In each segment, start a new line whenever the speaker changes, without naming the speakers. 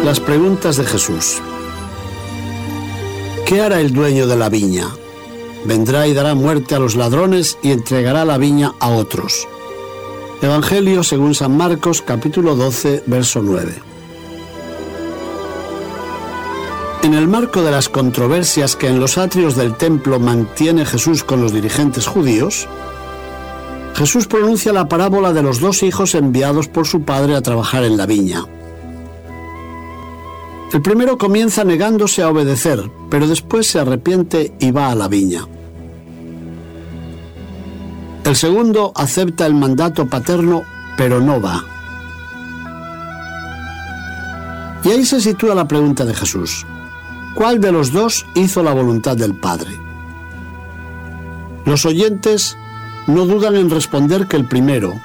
Las preguntas de Jesús. ¿Qué hará el dueño de la viña? Vendrá y dará muerte a los ladrones y entregará la viña a otros. Evangelio según San Marcos, capítulo 12, verso 9. En el marco de las controversias que en los atrios del templo mantiene Jesús con los dirigentes judíos, Jesús pronuncia la parábola de los dos hijos enviados por su padre a trabajar en la viña. El primero comienza negándose a obedecer, pero después se arrepiente y va a la viña. El segundo acepta el mandato paterno, pero no va. Y ahí se sitúa la pregunta de Jesús: ¿cuál de los dos hizo la voluntad del Padre? Los oyentes no dudan en responder que el primero.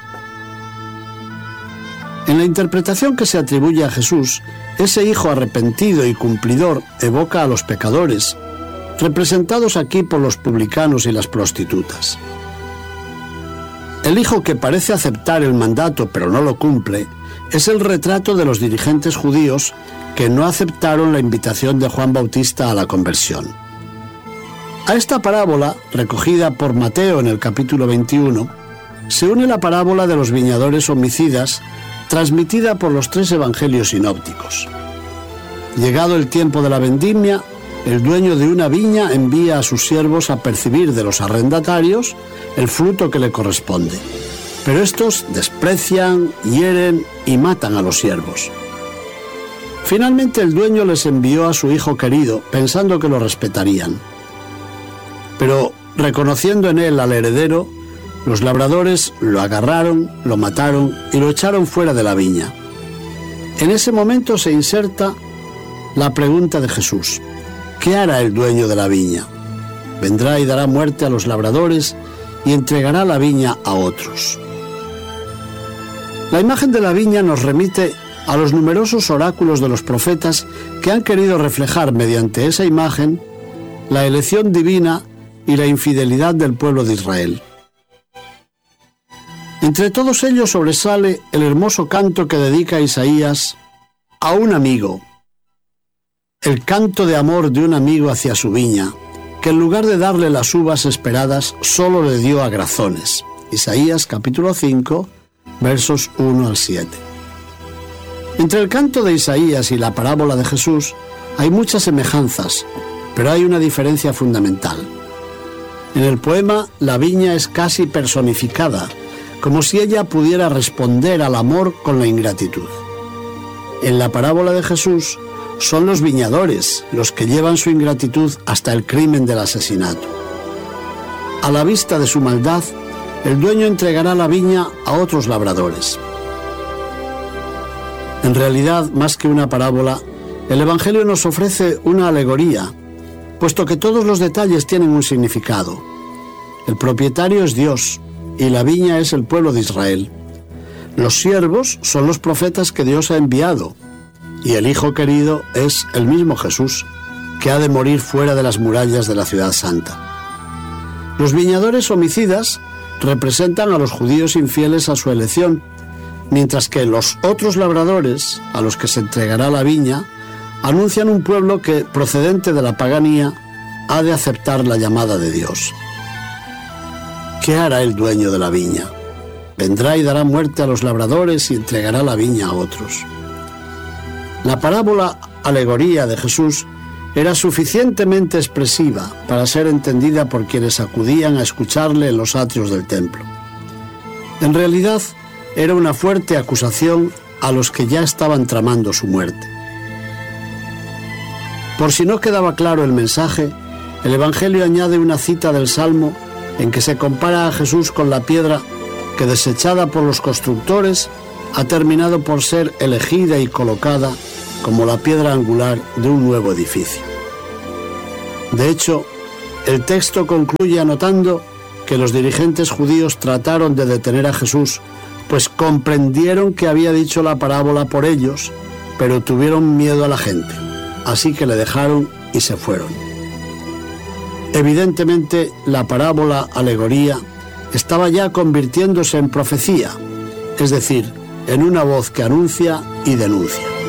En la interpretación que se atribuye a Jesús, ese hijo arrepentido y cumplidor evoca a los pecadores, representados aquí por los publicanos y las prostitutas. El hijo que parece aceptar el mandato pero no lo cumple es el retrato de los dirigentes judíos que no aceptaron la invitación de Juan Bautista a la conversión. A esta parábola, recogida por Mateo en el capítulo 21, se une la parábola de los viñadores homicidas, transmitida por los tres evangelios sinópticos. Llegado el tiempo de la vendimia, el dueño de una viña envía a sus siervos a percibir de los arrendatarios el fruto que le corresponde. Pero estos desprecian, hieren y matan a los siervos. Finalmente el dueño les envió a su hijo querido, pensando que lo respetarían. Pero, reconociendo en él al heredero, los labradores lo agarraron, lo mataron y lo echaron fuera de la viña. En ese momento se inserta la pregunta de Jesús: ¿qué hará el dueño de la viña? Vendrá y dará muerte a los labradores y entregará la viña a otros. La imagen de la viña nos remite a los numerosos oráculos de los profetas que han querido reflejar mediante esa imagen la elección divina y la infidelidad del pueblo de Israel. Entre todos ellos sobresale el hermoso canto que dedica Isaías a un amigo, el canto de amor de un amigo hacia su viña, que en lugar de darle las uvas esperadas, solo le dio agrazones. Isaías capítulo 5, versos 1 al 7. Entre el canto de Isaías y la parábola de Jesús hay muchas semejanzas, pero hay una diferencia fundamental. En el poema, la viña es casi personificada, como si ella pudiera responder al amor con la ingratitud. En la parábola de Jesús, son los viñadores los que llevan su ingratitud hasta el crimen del asesinato. A la vista de su maldad, el dueño entregará la viña a otros labradores. En realidad, más que una parábola, el Evangelio nos ofrece una alegoría, puesto que todos los detalles tienen un significado. El propietario es Dios, y la viña es el pueblo de Israel. Los siervos son los profetas que Dios ha enviado, y el Hijo querido es el mismo Jesús, que ha de morir fuera de las murallas de la ciudad santa. Los viñadores homicidas representan a los judíos infieles a su elección, mientras que los otros labradores, a los que se entregará la viña, anuncian un pueblo que, procedente de la paganía, ha de aceptar la llamada de Dios. ¿Qué hará el dueño de la viña? Vendrá y dará muerte a los labradores y entregará la viña a otros. La parábola alegoría de Jesús era suficientemente expresiva para ser entendida por quienes acudían a escucharle en los atrios del templo. En realidad, era una fuerte acusación a los que ya estaban tramando su muerte. Por si no quedaba claro el mensaje, el Evangelio añade una cita del Salmo en que se compara a Jesús con la piedra que, desechada por los constructores, ha terminado por ser elegida y colocada como la piedra angular de un nuevo edificio. De hecho, el texto concluye anotando que los dirigentes judíos trataron de detener a Jesús, pues comprendieron que había dicho la parábola por ellos, pero tuvieron miedo a la gente, así que le dejaron y se fueron. Evidentemente, la parábola alegoría estaba ya convirtiéndose en profecía, es decir, en una voz que anuncia y denuncia.